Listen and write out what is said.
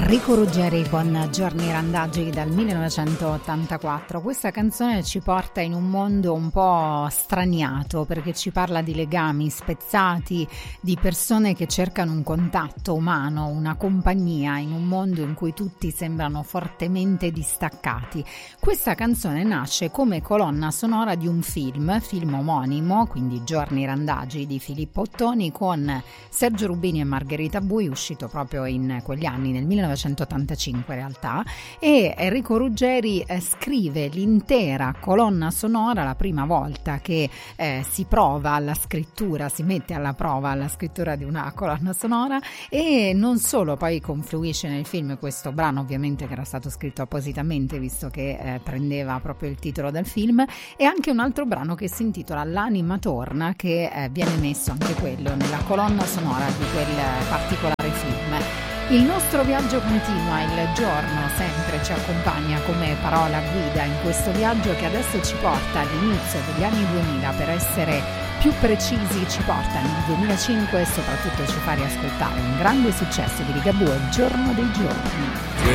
Enrico Ruggeri con Giorni Randaggi dal 1984. Questa canzone ci porta in un mondo un po' straniato, perché ci parla di legami spezzati, di persone che cercano un contatto umano, una compagnia in un mondo in cui tutti sembrano fortemente distaccati. Questa canzone nasce come colonna sonora di un film omonimo, quindi Giorni Randaggi di Filippo Ottoni, con Sergio Rubini e Margherita Bui, uscito proprio in quegli anni, nel 1985 in realtà, e Enrico Ruggeri scrive l'intera colonna sonora la prima volta che si prova alla scrittura, si mette alla prova alla scrittura di una colonna sonora, e non solo poi confluisce nel film questo brano, ovviamente, che era stato scritto appositamente visto che prendeva proprio il titolo dal film, e anche un altro brano che si intitola L'anima torna, che viene messo anche quello nella colonna sonora di quel particolare film. Il nostro viaggio continua, il giorno sempre ci accompagna come parola guida in questo viaggio che adesso ci porta all'inizio degli anni 2000, per essere più precisi ci porta nel 2005 e soprattutto ci fa riascoltare un grande successo di Ligabue, Il giorno dei giorni.